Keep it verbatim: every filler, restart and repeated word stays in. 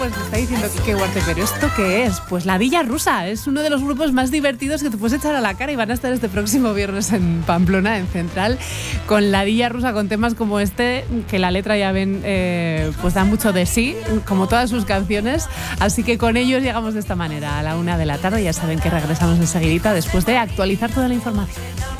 Pues me está diciendo Quique Huarte, ¿pero esto qué es? Pues la Villa Rusa, es uno de los grupos más divertidos que te puedes echar a la cara y van a estar este próximo viernes en Pamplona, en Central, con la Villa Rusa, con temas como este, que la letra ya ven, eh, pues da mucho de sí, como todas sus canciones, así que con ellos llegamos de esta manera a la una de la tarde, ya saben que regresamos enseguidita después de actualizar toda la información.